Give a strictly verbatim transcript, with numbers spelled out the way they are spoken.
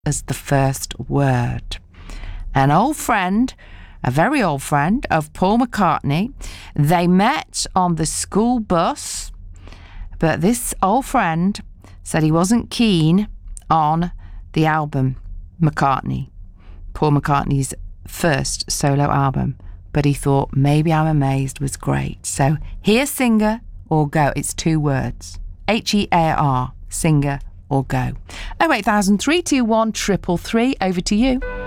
as the first word. An old friend, a very old friend of Paul McCartney, they met on the school bus, but this old friend said he wasn't keen on the album McCartney, Paul McCartney's first solo album, but he thought maybe I'm Amazed was great. So hear Singer or Go. It's two words. H E A R, Singer or Go. oh eight thousand, three two one, three three three. Over to you.